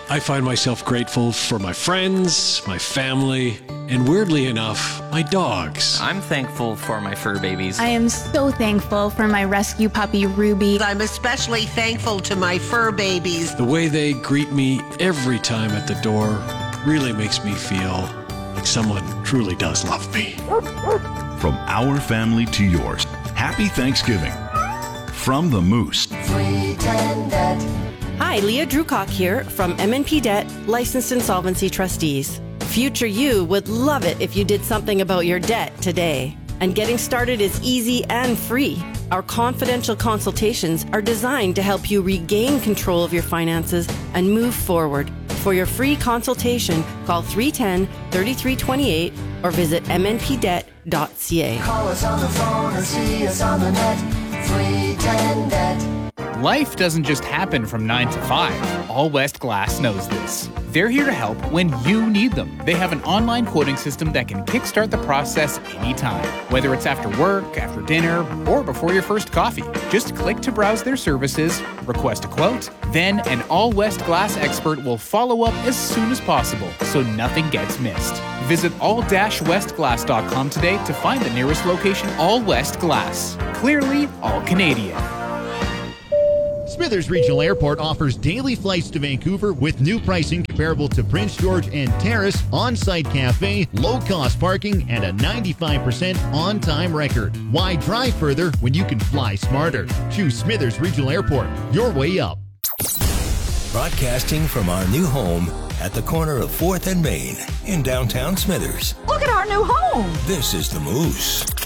I find myself grateful for my friends, my family, and weirdly enough, my dogs. I'm thankful for my fur babies. I am so thankful for my rescue puppy, Ruby. I'm especially thankful to my fur babies. The way they greet me every time at the door really makes me feel like someone truly does love me. From our family to yours, happy Thanksgiving. From the Moose. 310 Debt. Hi, Leah Drewcock here from M&P Debt, Licensed Insolvency Trustees. Future you would love it if you did something about your debt today. And getting started is easy and free. Our confidential consultations are designed to help you regain control of your finances and move forward. For your free consultation, call 310-3328 or visit mnpdebt.ca. Call us on the phone or see us on the net. 310 Debt. Life doesn't just happen from 9 to 5. All West Glass knows this. They're here to help when you need them. They have an online quoting system that can kickstart the process anytime, whether it's after work, after dinner, or before your first coffee. Just click to browse their services, request a quote, then an All West Glass expert will follow up as soon as possible so nothing gets missed. Visit all-westglass.com today to find the nearest location. All West Glass. Clearly all Canadian. Smithers Regional Airport offers daily flights to Vancouver with new pricing comparable to Prince George and Terrace, on-site cafe, low-cost parking, and a 95% on-time record. Why drive further when you can fly smarter? Choose Smithers Regional Airport. Your way up. Broadcasting from our new home at the corner of 4th and Main in downtown Smithers. Look at our new home. This is The Moose.